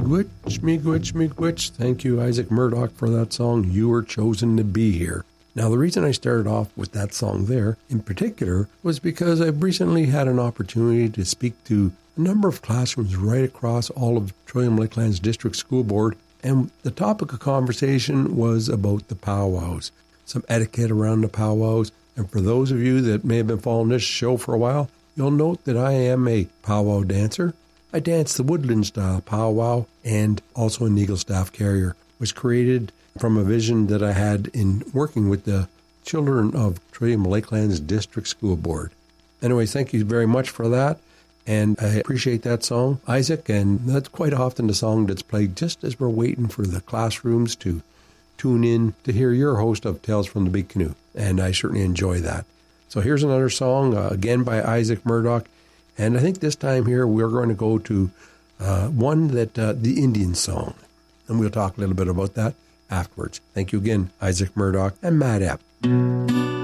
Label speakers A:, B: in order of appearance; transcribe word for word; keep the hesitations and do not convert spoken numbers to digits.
A: Miigwech, miigwech, miigwech. Thank you, Isaac Murdoch, for that song, You Were Chosen to Be Here. Now, the reason I started off with that song there, in particular, was because I've recently had an opportunity to speak to a number of classrooms right across all of Trillium Lakelands District School Board, and the topic of conversation was about the powwows, some etiquette around the powwows. And for those of you that may have been following this show for a while, you'll note that I am a powwow dancer. I dance the woodland-style powwow and also an eagle staff carrier, was created from a vision that I had in working with the children of Trillium Lakelands District School Board. Anyways, thank you very much for that, and I appreciate that song, Isaac, and that's quite often the song that's played just as we're waiting for the classrooms to tune in to hear your host of Tales from the Big Canoe, and I certainly enjoy that. So here's another song, uh, again by Isaac Murdoch, and I think this time here we're going to go to uh, one that, uh, the Indian song, and we'll talk a little bit about that afterwards. Thank you again, Isaac Murdoch and Matt Epp.